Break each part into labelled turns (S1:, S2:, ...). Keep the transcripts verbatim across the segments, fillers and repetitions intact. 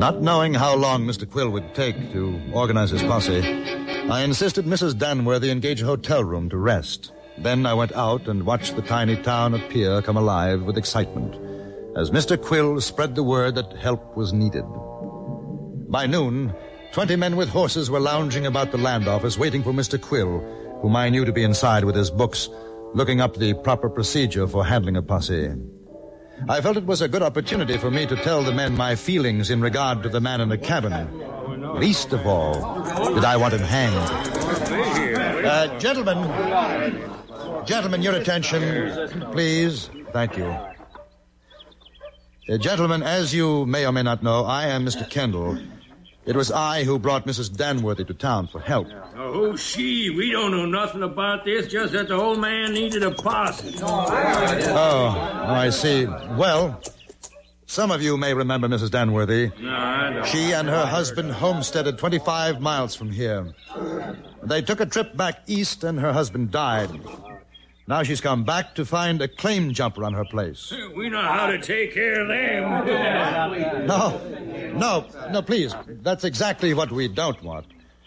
S1: Not knowing how long Mister Quill would take to organize his posse, I insisted Missus Danworthy engage a hotel room to rest. Then I went out and watched the tiny town of Pierre come alive with excitement as Mister Quill spread the word that help was needed. By noon, twenty men with horses were lounging about the land office waiting for Mister Quill, whom I knew to be inside with his books, looking up the proper procedure for handling a posse. I felt it was a good opportunity for me to tell the men my feelings in regard to the man in the cabin. Least of all did I want him hanged. Uh, gentlemen, gentlemen, your attention, please. Thank you. Uh, gentlemen, as you may or may not know, I am Mister Kendall. It was I who brought Missus Danworthy to town for help.
S2: Oh, who's she? We don't know nothing about this, just that the old man needed a posse.
S1: Oh, I see. Well, some of you may remember Missus Danworthy.
S2: No, I don't.
S1: She and her husband homesteaded twenty-five miles from here. They took a trip back east and her husband died. Now she's come back to find a claim jumper on her place.
S2: We know how to take care of them.
S1: No, no, no, please. That's exactly what we don't want.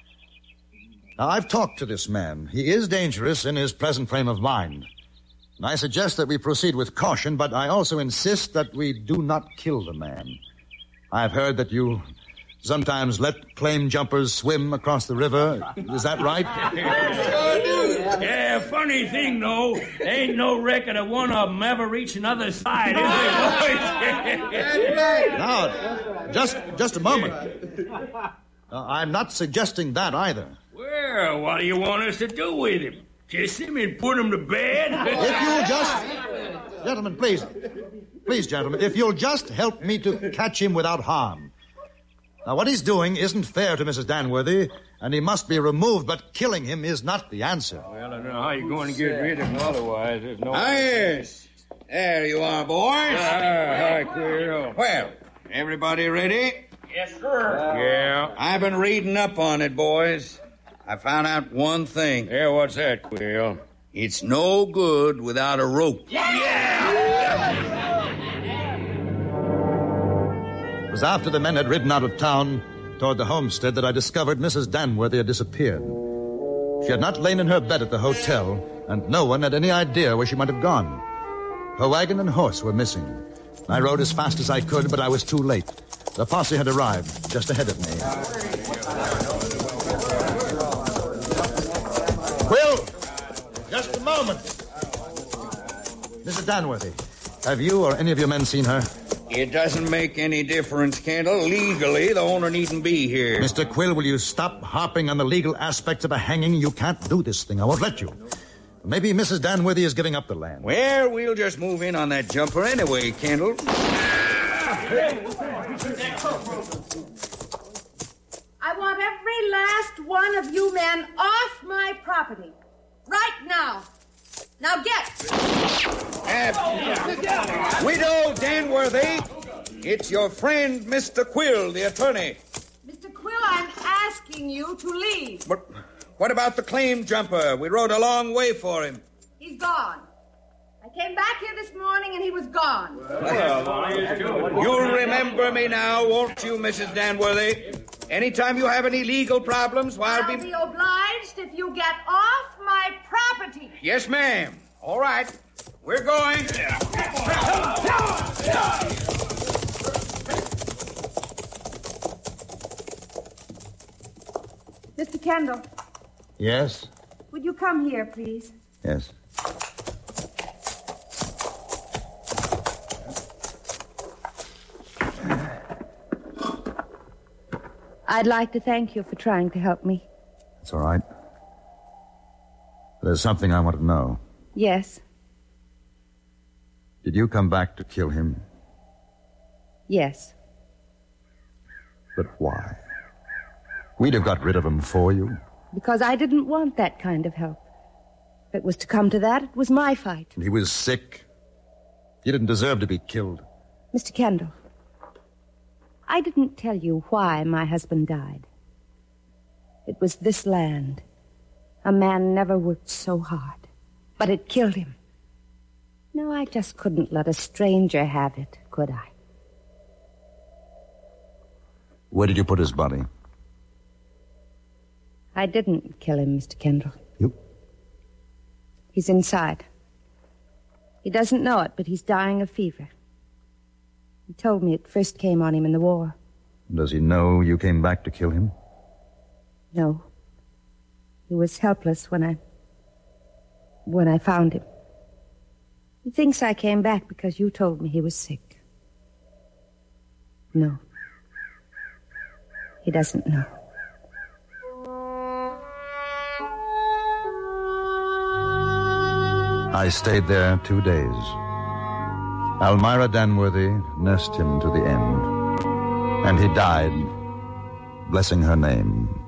S1: Now, I've talked to this man. He is dangerous in his present frame of mind. And I suggest that we proceed with caution, but I also insist that we do not kill the man. I've heard that you sometimes let claim jumpers swim across the river. Is that right?
S2: Yeah, funny thing, though. Ain't no record of one of them ever reaching the other side, is there, boys?
S1: Now, just, just a moment. Uh, I'm not suggesting that either.
S2: Well, what do you want us to do with him? Kiss him and put him to bed?
S1: If you'll just... Gentlemen, please. Please, gentlemen, if you'll just help me to catch him without harm. Now, what he's doing isn't fair to Missus Danworthy, and he must be removed, but killing him is not the answer.
S2: Well, I don't know how you're going to get rid of him otherwise. There's no...
S3: Ah, yes. There you are, boys.
S2: Ah, hi, Quill.
S3: Well, everybody ready?
S2: Yes, sir. Yeah.
S3: I've been reading up on it, boys. I found out one thing.
S2: Yeah, what's that, Quill?
S3: It's no good without a rope.
S1: It was after the men had ridden out of town toward the homestead that I discovered Missus Danworthy had disappeared. She had not lain in her bed at the hotel, and no one had any idea where she might have gone. Her wagon and horse were missing. I rode as fast as I could, but I was too late. The posse had arrived just ahead of me. Quill! Just a moment. Missus Danworthy, have you or any of your men seen her?
S3: It doesn't make any difference, Kendall. Legally, the owner needn't be here.
S1: Mister Quill, will you stop harping on the legal aspects of a hanging? You can't do this thing. I won't let you. Maybe Missus Danworthy is giving up the land.
S3: Well, we'll just move in on that jumper anyway, Kendall.
S4: I want every last one of you men off my property. Right now. Now get.
S3: Uh, Widow Danworthy, it's your friend, Mister Quill, the attorney.
S4: Mister Quill, I'm asking you to leave.
S3: But what about the claim jumper? We rode a long way for him.
S4: He's gone. I came back here this morning and he was gone.
S3: You'll remember me now, won't you, Missus Danworthy? Anytime you have any legal problems, why,
S4: I'll
S3: I'll
S4: be...
S3: be...
S4: be obliged if you get off my property.
S3: Yes, ma'am. All right. We're going.
S4: Mister Kendall,
S1: Yes?
S4: would you come here, please?
S1: Yes.
S4: I'd like to thank you for trying to help me.
S1: It's all right. There's something I want to know.
S4: Yes.
S1: Did you come back to kill him?
S4: Yes.
S1: But why? We'd have got rid of him for you.
S4: Because I didn't want that kind of help. If it was to come to that, it was my fight.
S1: He was sick. He didn't deserve to be killed.
S4: Mister Kendall, I didn't tell you why my husband died. It was this land. A man never worked so hard. But it killed him. No, I just couldn't let a stranger have it, could I?
S1: Where did you put his body?
S4: I didn't kill him, Mister Kendall.
S1: You?
S4: He's inside. He doesn't know it, but he's dying of fever. He told me it first came on him in the war.
S1: Does he know you came back to kill him?
S4: No. He was helpless when I... when I found him. He thinks I came back because you told me he was sick. No. He doesn't know.
S1: I stayed there two days. Almira Danworthy nursed him to the end. And he died, blessing her name.